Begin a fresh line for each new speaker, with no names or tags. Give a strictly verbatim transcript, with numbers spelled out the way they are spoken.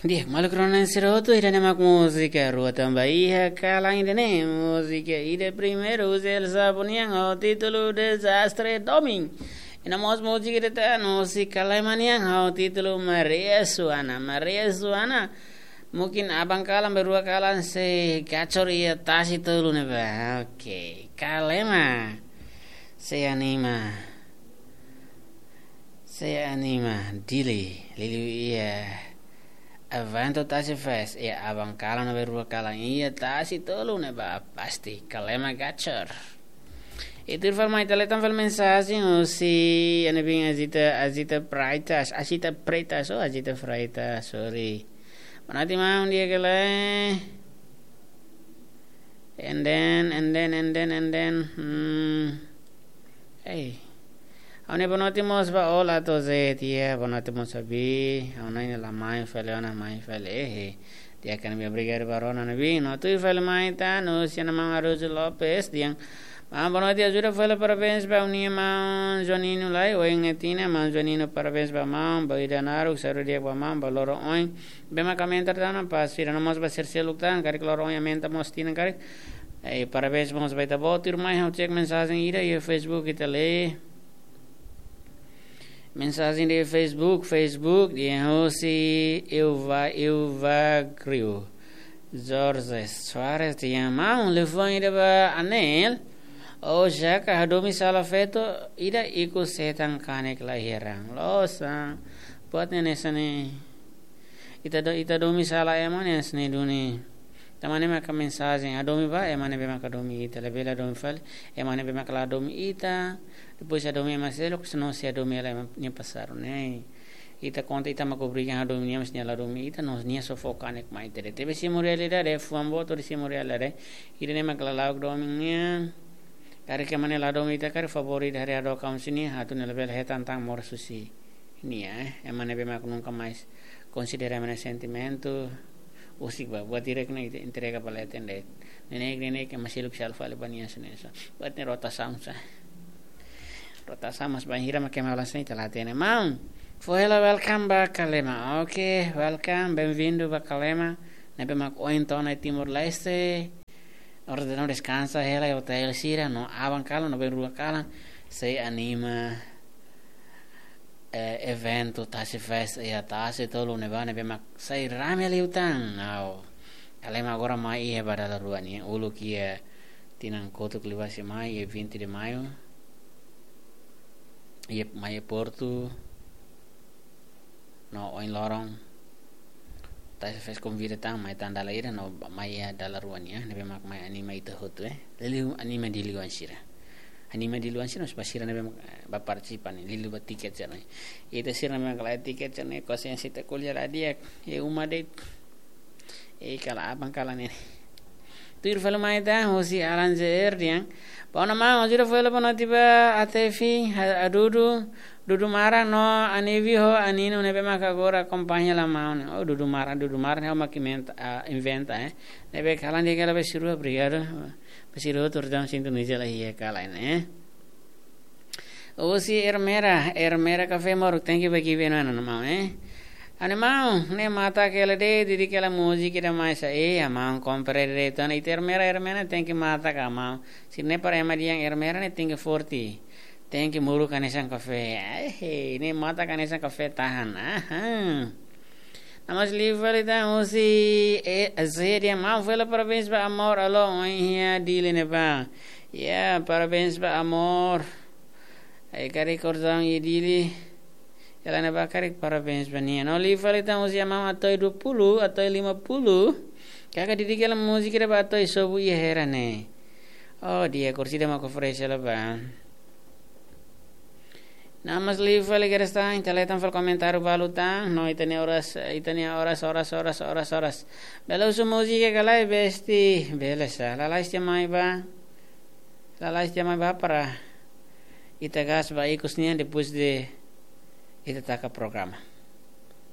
Dia, malu kronan siroto ida nemak música, rua também ia calang ida nem música, ida primeiro el sabonian o título Desastre Doming. E na mos música ida tá música lemanian o título Maria Suana, Maria Suana. Mungkin abang kalam berdua kalam se gacor ia tasi tulu ne ba. Oke, kalema. Se anima. Se anima dili, lili ia. Avanto tasi fes, ia abang kalam berdua kalam ia tasi tulu ne ba pasti kalema gacor. Itu informa italetan fel mensagem o si ane bing azita azita praitas, azita praitas o azita fraitas, sorry. Manati mau dia kele, and then and then and then and then, hmm, hey, awne bonoti mos ba ola to ze dia bonoti mos abi, awne ni la mai fele ona mai fele he, dia kan mi brigare barona na bi, no tu fele mai ta no si na mang Aruz Lopes dia. Ma bonoti azura fele parabéns ba unia ma Jonino lai oing netina ma Jonino parabéns ba ma ba idanaru saru dia ba ma ba loro oing bema comentar dana pas fira no mos ba ser seluktan kari loro oing menta mos tina kari e parabéns mos ba ta botir mai hau check mensagem ida e Facebook ita le mensagem de Facebook Facebook dia hosi eu va eu va crio Jorge Soares dia ma un lefone ida ba anel. Oh jaka hadomi sala feto ida iku setan kane kelahiran losa buatnya nesane ita do ita domi sala emane nesne duni tamane maka mensagem adomi ba emane be maka domi ita lebela domi fal emane be maka la domi ita depois adomi maselo que senão se adomi ela nem passaram né ita conta ita mako briga adomi nem masnya la domi ita nos nia sofokane mai tere tebe si morelida de fuambo to si morelida ida ne maka la domi nia Kari ke mana lado mita kari favorit hari ado kaum sini hatu nelebel he tantang mor susi ini ya emane be mak nunca mais considera mana sentimento usik ba buat direk na entrega pala atende nenek nenek que masih luk salfa le bania senesa buat ne rota samsa rota samas banhira make malas ni talatene mau foela welcome back Kalema okay welcome bem-vindo ba Kalema nebe mak ointona Timor Leste Orde no descansa ela e hotel sira no aban kala no berua kala se anima eh, evento tasi festa e tasi tolo ne vane be mak sai rame liutang au Kalema agora mai e badala ruani ulu kia tinang koto klivasi mai e vinte de maio e mai Porto no oin lorong Tasi fes convida tang mai tanda laira no mai dala ruania nebe mak mai anima ita hotu eh lelu anima di luan sira anima di luan sira spasira nebe ba participan lilu ba tiket jana ita sira nebe kala tiket jana kosen sita kuliah dia e umade e kala abang kala ne tuir falo mai ta hosi arranger dia bona ma hojira falo bona tiba atefi adudu Dudu mara no anevi ho anino nebe maka agora acompanha la mão oh dudu mara dudu mara ne uma que inventa eh nebe kalan dia kala besiru obrigado besiru tordam sintonia la hia kala né o si ermera ermera café moro tem que bagi veno na mão eh ane mão ne mata que ela de didi que ela música da mais eh a mão compre de então e ermera ermera tem que mata ka mão se ne para ema dia ermera ne tem que forte Tem que muru kanesan café. Eh, ini mata kanesan café tahan. Aha. Namas livre da usi e azeria mal vela parabéns ba amor alô ia dile ne ba. Ya parabéns ba amor. Ai kari cordão e dile. Ela ne ba kari parabéns ba nia. No livre da usi mama atoi dua puluh atoi lima puluh. Kaka didi kala musik da ba atoi sobu ia herane. Oh dia kursi da mako fresh la ba. Namas livre le geresta inteletan fel comentário balutan no itania horas itania horas horas horas horas horas bela usu música galai besti beleza la laistia mai ba la laistia mai ba para itagas ba ikusnia depois de ita taka programa